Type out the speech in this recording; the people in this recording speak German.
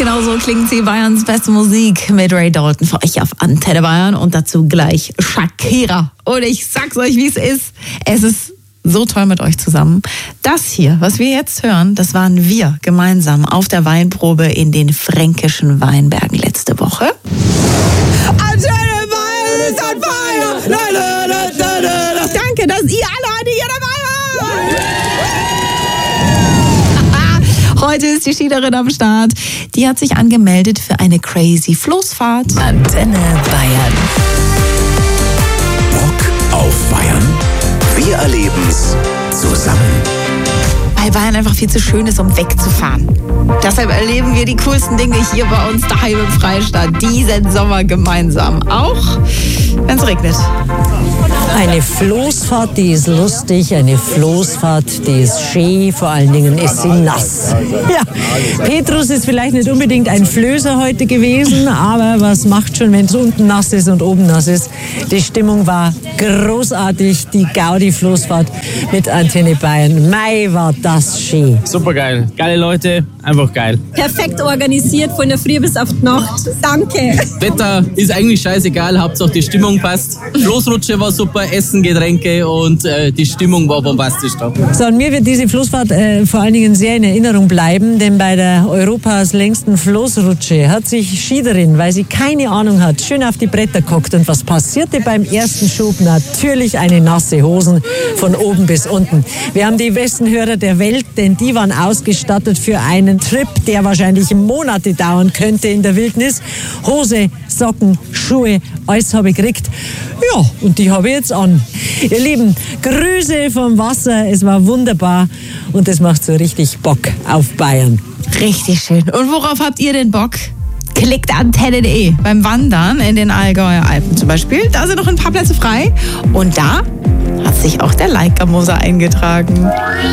genau so klingt sie, Bayerns beste Musik mit Ray Dalton für euch auf Antenne Bayern und dazu gleich Shakira. Und ich sag's euch, wie es ist. Es ist so toll mit euch zusammen. Das hier, was wir jetzt hören, das waren wir gemeinsam auf der Weinprobe in den fränkischen Weinbergen letzte Woche. Antenne Bayern ist on fire! Danke, dass ihr alle heute hier dabei wart! Heute ist die Schiederin am Start. Die hat sich angemeldet für eine crazy Floßfahrt. Antenne Bayern. Bock auf Bayern? Wir erleben's zusammen. Weil Bayern einfach viel zu schön ist, um wegzufahren. Deshalb erleben wir die coolsten Dinge hier bei uns daheim im Freistaat diesen Sommer gemeinsam. Auch wenn es regnet. Eine Floßfahrt, die ist lustig, eine Floßfahrt, die ist schön, vor allen Dingen ist sie nass. Ja, Petrus ist vielleicht nicht unbedingt ein Flößer heute gewesen, aber was macht schon, wenn es unten nass ist und oben nass ist? Die Stimmung war großartig, die Gaudi-Floßfahrt mit Antenne Bayern. Mei, war das schön. Super geil, geile Leute, einfach geil. Perfekt organisiert, von der Früh bis auf die Nacht. Danke. Wetter ist eigentlich scheißegal, Hauptsache die Stimmung passt. Floßrutsche war super, Essen, Getränke und die Stimmung war bombastisch da. So, und mir wird diese Floßfahrt vor allen Dingen sehr in Erinnerung bleiben, denn bei der Europas längsten Floßrutsche hat sich Schiederin, weil sie keine Ahnung hat, schön auf die Bretter geguckt. Und was passierte beim ersten Schub? Natürlich eine nasse Hosen von oben bis unten. Wir haben die besten Hörer der Welt, denn die waren ausgestattet für einen Trip, der wahrscheinlich Monate dauern könnte in der Wildnis. Hose, Socken, Schuhe, alles habe ich gekriegt. Ja, und die habe ich jetzt an. Ihr Lieben, Grüße vom Wasser, es war wunderbar und es macht so richtig Bock auf Bayern. Richtig schön. Und worauf habt ihr denn Bock? Klickt antenne.de beim Wandern in den Allgäuer Alpen zum Beispiel. Da sind noch ein paar Plätze frei. Und da hat sich auch der Like-Gamoser eingetragen.